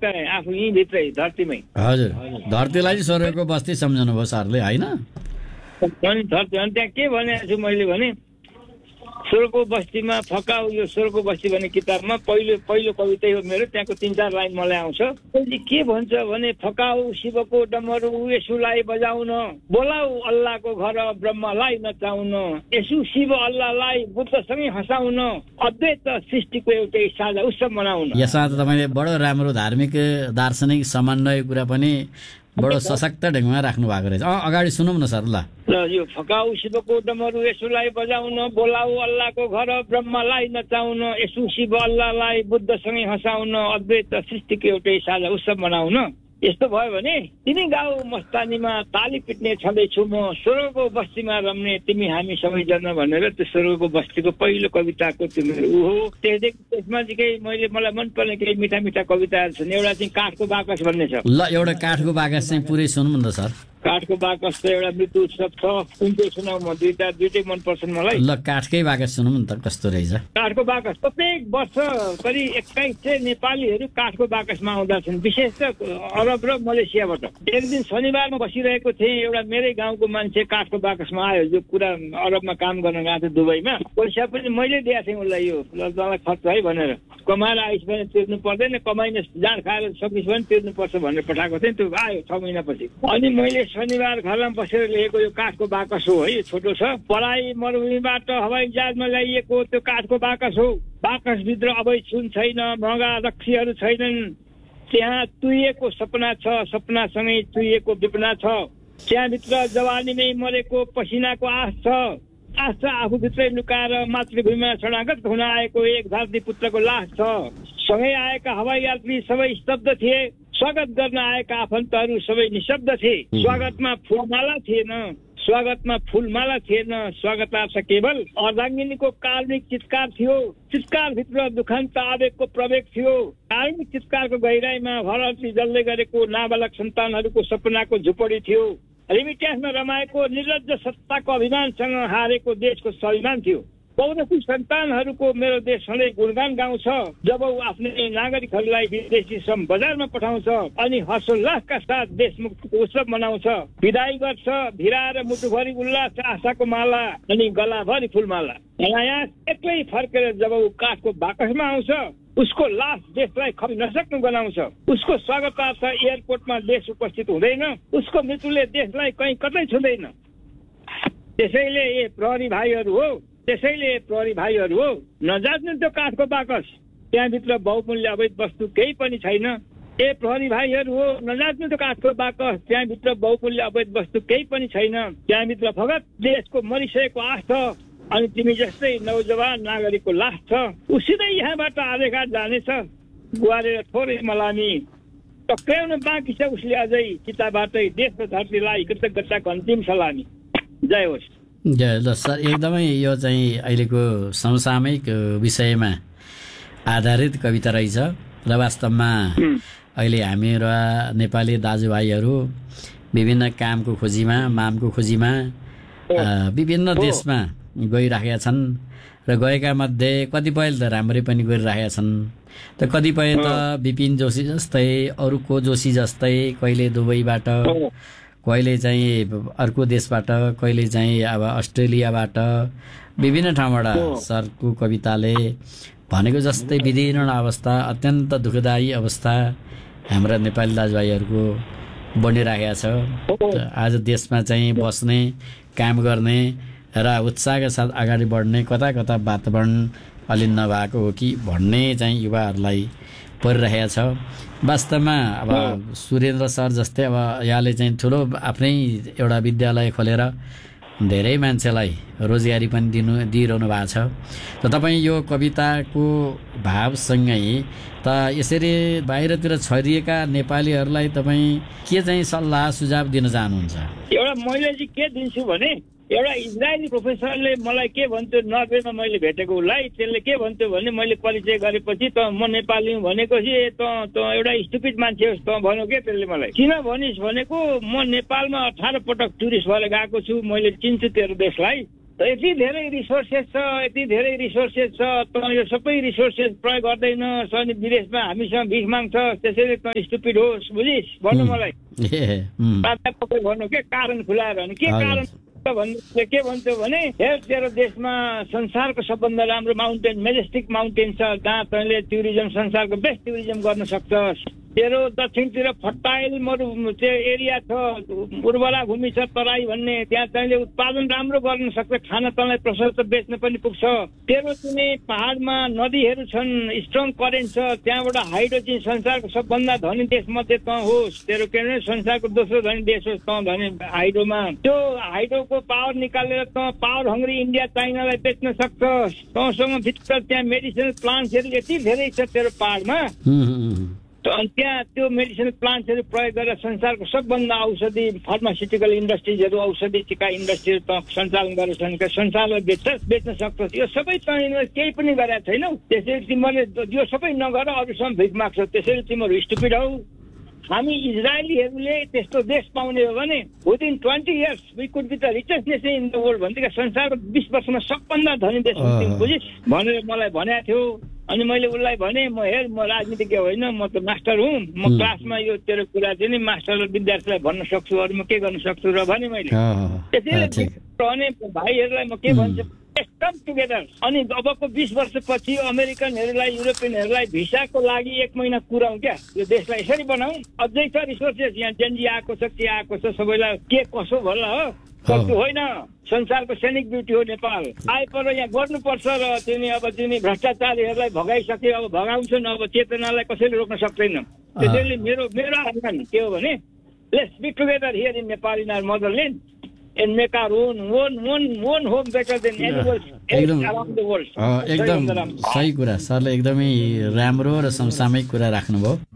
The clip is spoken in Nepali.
चाहिँ आफू यहीँभित्रै धरतीमै। हजुर, धरतीलाई स्वर्गको बस्ती सम्झनु भयो सरले, होइन? अनि त्यहाँ के भनेको छु मैले भने स्वर्गको बस्तीमा फकाउ, यो स्वर्गको बस्ती भन्ने किताबमा पहिलो कवितै हो मेरो। त्यहाँको 3-4 लाइन मलाई आउँछ। त्यसले के भन्छ भने फकाउ शिवको डमरू यसुलाई बजाउन, बोलाऊ अल्लाहको घर ब्रह्मलाई नचाउन, यसु शिव अल्लाहलाई बुद्धसँगै हँसाउन, अद्वैत सृष्टिको एउटै साझा उत्सव मनाउन। यसमा त तपाईँले बडो राम्रो धार्मिक दार्शनिक समन्वय कुरा पनि बडो सशक्त ढङ्गमा राख्नु भएको रहेछ। अगाडि सुनौँ न सर। ल यो फकाउ शिवको डमरू यसुलाई बजाउन, बोलाऊ अल्लाहको घर ब्रह्मलाई नचाउन, यसु शिव अल्लाहलाई बुद्धसँगै हँसाउन, अद्वैत सृष्टिको एउटै साझा उत्सव मनाउन। यस्तो भयो भने तिमी गाउँ मस्तानीमा ताली पिट्ने छँदैछु म, स्वर्गको बस्तीमा रम्ने तिमी हामी सबैजना भनेर त्यो स्वर्गको बस्तीको पहिलो कविताको त्यो मेरो ऊ हो। त्यसमा चाहिँ मलाई मनपर्ने केही मिठा मिठा कविताहरू छन्। एउटा चाहिँ काठको बाकस भन्ने छ। ल एउटा काठको बाकस चाहिँ पुरै सुनौँ न सर। काठको बाकस त एउटा मृत्यु उत्सव छ, कुन चाहिँ सुनाऊ म? दुईटै मनपर्छन् मलाई। ल काठकै बाकस सुनौँ न त, कस्तो रहेछ? काठको बाकस प्रत्येक वर्ष करिब 21 नेपालीहरू काठको बाकसमा आउँदा छन्, विशेष त अरब र मलेसियाबाट। एक दिन शनिबारमा बसिरहेको थिएँ, एउटा मेरै गाउँको मान्छे काठको बाकसमा आयो, जो पुरा अरबमा काम गर्न गएको थियो दुबईमा। पैसा पनि मैले दिएको थिएँ उसलाई, यो तँलाई खर्च है भनेर। कमाएर आइस भने तिर्नु पर्दैन, कमाइन जाँड खाएर सकिस् भने तिर्नुपर्छ भनेर पठाएको थिएँ। त्यो आयो 6 महिनापछि। अनि मैले शनिबार घरमा बसेर लेखेको यो काठको बाकस हो है, यो छोटो छ। पढाइ मरुभूमिबाट हवाई जहाजमा ल्याइएको त्यो काठको बाकस हो। बाकसभित्र अवैध सुन छैन, महँगा रक्सीहरू छैनन्। त्यहाँ तुइएको सपना छ, सपनासँगै तुइएको विपना छ। त्यहाँभित्र जवानीमै मरेको पसिनाको आश छ। आश छ आफूभित्रै लुकाएर मातृभूमिमा शरणागत हुन आएको एक धरती पुत्रको लास छ। सँगै आएका हवाई यात्री सबै स्तब्ध थिए, स्वागत गर्न आएका आफन्तहरू सबै निशब्द थिए। स्वागतमा फुलमाला थिएन, स्वागतार्थ केवल अर्धाङ्गिनीको कार्मिक चित्कार थियो। चित्कारभित्र दुखान्त आवेगको प्रवेग थियो। कार्मिक चित्कारको गहिराईमा भरती जल्दै गरेको नाबालक सन्तानहरूको सपनाको झुपडी थियो। रिमिट्यान्समा रमाएको निर्लज्ज सत्ताको अभिमानसँग हारेको देशको स्वाभिमान थियो। पौरखी सन्तानहरूको मेरो देश सधैँ गुणगान गाउँछ जब ऊ आफ्नै नागरिकहरूलाई विदेशी श्रम बजारमा पठाउँछ अनि हर्षोल्लासका साथ देशमुक्तिको उत्सव मनाउँछ। विदाई गर्छ भिराएर मुटुभरि उल्लास आशाको माला अनि गलाभरि फुलमाला। अनायास एक्लै फर्केर जब ऊ काठको बाकसमा आउँछ उसको लास देशलाई खपि नसक्नु गनाउँछ। उसको स्वागतार्थ एयरपोर्टमा देश उपस्थित हुँदैन, उसको मृत्युले देशलाई कहीँ कतै छुँदैन। त्यसैले ए प्रहरी भाइहरू हो नजाच्नु त्यो काठको बाकस, त्यहाँभित्र बहुमूल्य अवैध वस्तु केही पनि छैन। ए प्रहरी भाइहरू हो नजाच्नु त्यो काठको बाकस, त्यहाँभित्र बहुमूल्य अवैध वस्तु केही पनि छैन। त्यहाँभित्र फगत देशको मरिसकेको आश छ अनि तिमी जस्तै नौजवान नागरिकको लास छ। ऊ सिधै यहाँबाट आधेघाट जानेछ, गुहारेर थोरै मलामी टक्राउन बाँकी छ उसले अझै चिताबाटै देश र धरतीलाई कृतज्ञताको अन्तिम सलामी। जय होस्। जय। ल सर, एकदमै यो चाहिँ अहिलेको समसामयिक विषयमा आधारित कविता रहेछ र वास्तवमा अहिले हामीहरू नेपाली दाजुभाइहरू विभिन्न कामको खोजीमा मामको खोजीमा विभिन्न देशमा गइराखेका छन् र गएका मध्ये कतिपयले त राम्रै पनि गरिराखेका छन्, त कतिपय त विपिन जोशी जस्तै अरूको जोशी जस्तै कहिले दुबईबाट, कहिले चाहिँ अर्को देशबाट, कहिले चाहिँ अब अस्ट्रेलियाबाट, विभिन्न ठाउँबाट सरको कविताले भनेको जस्तै विदीर्ण अवस्था, अत्यन्त दुःखदायी अवस्था हाम्रा नेपाली दाजुभाइहरूको बनिराखेका छ। आज देशमा चाहिँ बस्ने, काम गर्ने र उत्साहका साथ अगाडि बढ्ने कता कता वातावरण अलि नभएको हो कि भन्ने चाहिँ युवाहरूलाई परिरहेको छ। वास्तवमा अब सुरेन्द्र सर जस्तै अब यहाँले चाहिँ ठुलो आफ्नै एउटा विद्यालय खोलेर धेरै मान्छेलाई रोजगारी पनि दिइरहनु भएको छ। त तपाईँ यो कविताको भावसँगै त यसरी बाहिरतिर छरिएका नेपालीहरूलाई तपाईँ के चाहिँ सल्लाह सुझाव दिन चाहनुहुन्छ? एउटा मैले चाहिँ के दिन्छु भने एउटा इजरायली प्रोफेसरले मलाई के भन्थ्यो, नर्वेमा मैले भेटेको उसलाई, त्यसले के भन्थ्यो भने मैले परिचय गरेपछि त म नेपाली हुँ भनेपछि त एउटा स्टुपिड मान्छे होस् त भन्यो के त्यसले मलाई। किन भनिस् भनेको म नेपालमा 18 पटक टुरिस्ट भएर गएको छु, मैले चिन्छु तेरो देशलाई यति धेरै रिसोर्सेस छ, यति धेरै रिसोर्सेस छ, त यो सबै रिसोर्सेस प्रयोग गर्दैन, अनि विदेशमा हामीसँग भिख माग्छ, त्यसैले त स्टुपिड होस्, बुझिस् भन्नु मलाई प्राध्यापकले भन्नु के कारण खुलाएर भने के कारण भन्नु के भन्छ भने हेर तेरो देशमा संसारको सबभन्दा राम्रो माउन्टेन मेजेस्टिक माउन्टेन छ, जहाँ तैँले टुरिज्म संसारको बेस्ट टुरिज्म गर्न सक्छस्। तेरो दक्षिणतिर फर्टाइल एरिया छ, उर्वरा भूमि छ, तराई भन्ने, त्यहाँ तैँले उत्पादन राम्रो गर्न सक्छ, खाना तँलाई प्रशस्त बेच्न पनि पुग्छ। तेरो कुनै पहाडमा नदीहरू छन्, स्ट्रङ करेन्ट छ, त्यहाँबाट हाइड्रो चाहिँ संसारको सबभन्दा धनी देश मध्ये तँ होस्। तेरो के भने संसारको दोस्रो धनी देश होस् तँ धनी हाइड्रोमा। त्यो हाइड्रोको पावर निकालेर तँ पावर हङ्ग्री इन्डिया चाइनालाई बेच्न सक्छस्। तँसँग भित्र त्यहाँ मेडिसिनल प्लान्ट्सहरू यति धेरै छ तेरो पहाडमा, त्यहाँ त्यो मेडिसिनल प्लान्ट्सहरू प्रयोग गरेर संसारको सबभन्दा औषधि फार्मास्युटिकल इन्डस्ट्रिजहरू, औषधि टिका इन्डस्ट्रीहरू त सञ्चालन गरेका छन्, संसारलाई बेच्न सक्छस्। यो सबै तैँले केही पनि गरेका छैनौ, त्यसैले तिमीले यो सबै नगर अरूसँग भिख माग्छौ, त्यसैले तिमीहरू स्टुपिड हौ। हामी इजरायलीहरूले त्यस्तो देश पाउने हो भने within 20 years we could be the richest nation in the world भन्दै संसारको 20 वर्षमा सबभन्दा धनी देश बुझिस् भनेर मलाई भनेको थियो। अनि मैले उसलाई भने म हेर म राजनीतिज्ञ होइन, म त मास्टर हुँ, म क्लासमा यो तेरो कुरा चाहिँ नि मास्टर र विद्यार्थीलाई भन्न सक्छु, अरू म के गर्न सक्छु र भने मैले। त्यसैले भने भाइहरूलाई म के भन्छु, कम टुगेदर। अनि अबको 20 वर्षपछि अमेरिकनहरूलाई युरोपियनहरूलाई भिसाको लागि 1 महिना कुराउँ क्या, यो देशलाई यसरी बनाऊ। अझै छ रिसोर्सेस, यहाँ जेनजी आएको छ, के आएको छ, सबैलाई के कसो होला हो, सक्छु होइन। संसारको सैनिक ब्युटी हो नेपाल, आइपर यहाँ गर्नुपर्छ। र तिनी अब तिनी भ्रष्टाचारीहरूलाई भगाइसके, अब भगाउँछन्, अब चेतनालाई कसैले रोक्न सक्दैन। त्यसैले मेरो आह्वान के हो भने let's be together here in Nepal in our motherland and make our own home better than anyone else around the world. एकदम सही कुरा सरले एकदमै राम्रो र समसामयिक कुरा राख्नुभयो।